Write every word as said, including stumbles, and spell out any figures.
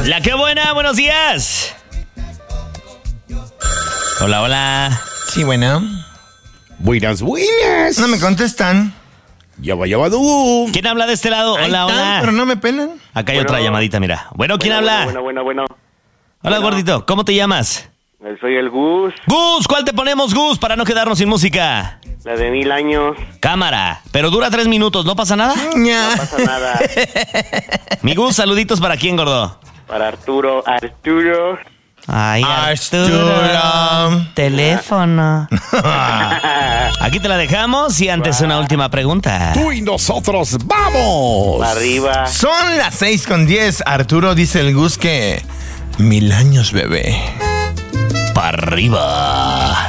La que buena, buenos días. Hola, hola. Sí, bueno. Buenas, buenas. No me contestan. Ya va, ya va, tú. ¿Quién habla de este lado? Ahí Hola, están, hola. pero no me pelan. Acá hay Bueno. otra llamadita, mira. Bueno, ¿quién Bueno, habla? Bueno, bueno, bueno. Hola, bueno. gordito. ¿Cómo te llamas? bueno. Soy el Gus, Gus, ¿cuál te ponemos, Gus, para no quedarnos sin música? la de mil años. Cámara. Pero dura tres minutos, ¿no pasa nada? Ña. No pasa nada. Mi Gus, saluditos para quién, gordo. Para Arturo. Arturo. Ay, Arturo. Teléfono. Aquí te la dejamos y antes una última pregunta. Tú y nosotros, ¡vamos! Arriba. Son las seis con diez. Arturo dice el Gus que... Mil años, bebé. ¡Para arriba!